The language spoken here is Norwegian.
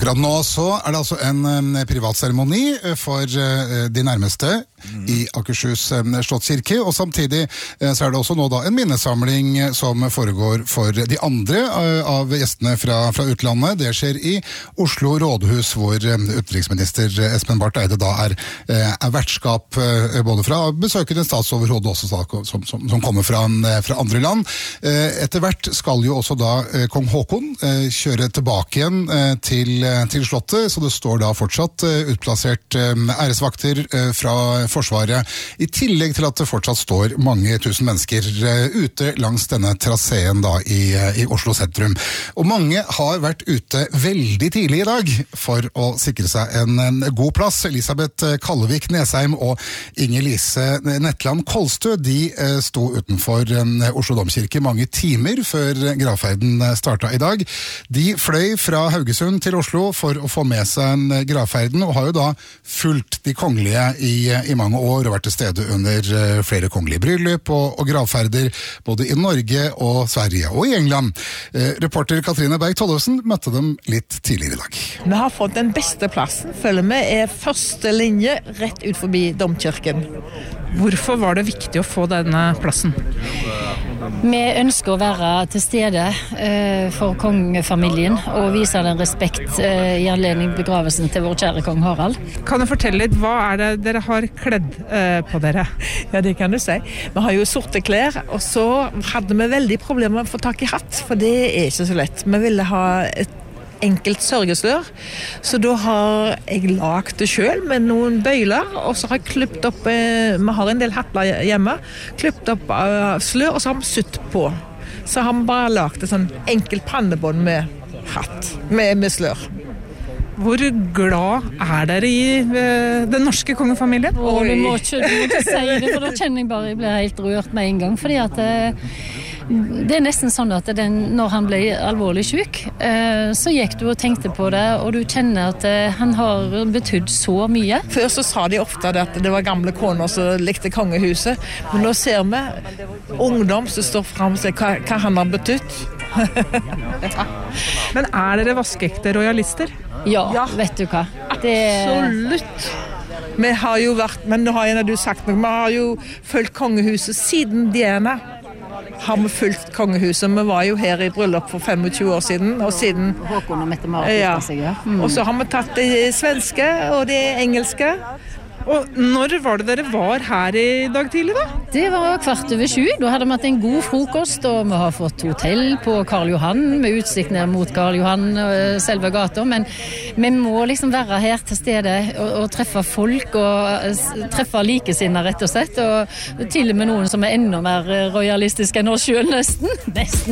Akkurat nå så det altså en privat seremoni for de nærmeste i Akershus Slottskirke, og samtidig så det også nå da en minnesamling som foregår for de andre av gjestene fra utlandet. Det skjer i Oslo Rådhus, hvor utenriksminister Espen Barth Eide da er vertskap både fra besøkende statsoverhode også som kommer fra andre land. Etter hvert skal jo også da kong Haakon kjøre tilbake igjen til slottet, så det står da fortsatt utplassert æresvakter fra Forsvaret, i tillegg til at det fortsatt står mange tusen mennesker ute langs denne traseen da i Oslo sentrum. Og mange har vært ute veldig tidlig i dag for å sikre seg en god plass. Elisabeth Kallevik Nesheim og Inger-Lise Netland Kolstø, de sto utenfor Oslo Domkirke mange timer før gravferden startet i dag. De fløy fra Haugesund til Oslo for å få med seg en gravferden, og har jo da fulgt de kongelige i mange år og vært til stede under flere kongelige bryllup og gravferder både i Norge og Sverige og i England. Reporter Katrine Berg-Tollefsen møtte dem litt tidligere i dag. Vi har fått den beste plassen, føler vi, første linje rett ut forbi Domkirken. Hvorfor var det viktig å få denne plassen? Vi ønsker å være til stede for kongefamilien og vise den respekt i anledning begravelsen til vår kjære kong Harald. Kan du fortelle litt, hva det dere har kledd på dere? Ja, det kan du si. Vi har jo sorte klær, og så hadde vi veldig problemer med å få tak i hatt, for det ikke så lett. Vi ville ha et enkelt sørgeslør, så da har jeg lagt det selv med noen bøyler, og så har jeg klippet opp, vi har en del hattler hjemme, klippet opp slør, og så har vi sytt på. Så har vi bare lagt et sånn enkelt pannebånd med hatt, med slør. Hvor glad dere i den norske kongefamilien? Du må ikke si det, for da kjenner jeg bare jeg blir helt rørt med en gang, fordi at det nesten sånn at når han ble alvorlig syk, så gikk du og tenkte på det, og du kjenner at han har betydd så mye. Før så sa de ofte at det var gamle koner som likte kongehuset, men nå ser vi ungdom som står frem og sier hva han har betydd. Men dere vaskeekte rojalister? Ja, vet du hva? Absolutt. Vi har jo vært, men nå har du sagt noe, vi har jo fulgt kongehuset siden Diana. Har vi fulgt kongehuset. Vi var jo her i bryllup for 25 år siden, og siden Håkon og Mette-Marit. Ja. Og så har vi tatt det svenske og det engelske. Og når var det dere var her i dag tidlig da? Det var 7:15. Da hadde vi hatt en god frokost, og vi har fått hotell på Karl Johan, med utsikt ned mot Karl Johan selve gata, men vi må liksom være her til stede og treffe folk, og treffe likesinner rett og slett, og til og med noen som enda mer royalistiske enn oss selv nesten.